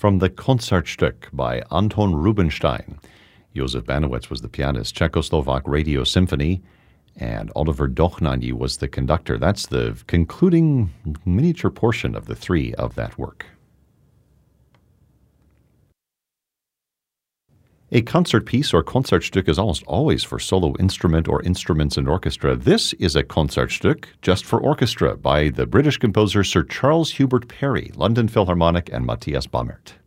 from the Konzertstück by Anton Rubinstein. Josef Banowitz was the pianist, Czechoslovak Radio Symphony, and Oliver Dochnany was the conductor. That's the concluding miniature portion of the three of that work. A concert piece or Konzertstück is almost always for solo instrument or instruments and orchestra. This is a Konzertstück just for orchestra by the British composer Sir Charles Hubert Parry, London Philharmonic, and Matthias Baumert.